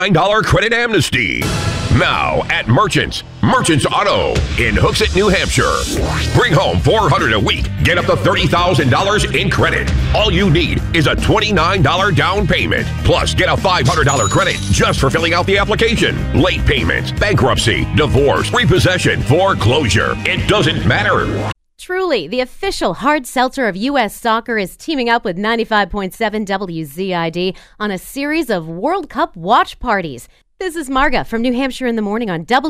$9 credit amnesty. Now at Merchants Auto in Hooksett, New Hampshire. Bring home $400 a week. Get up to $30,000 in credit. All you need is a $29 down payment. Plus, get a $500 credit just for filling out the application. Late payments, bankruptcy, divorce, repossession, foreclosure. It doesn't matter. Truly, the official hard seltzer of U.S. soccer is teaming up with 95.7 WZID on a series of World Cup watch parties. This is Marga from New Hampshire in the Morning on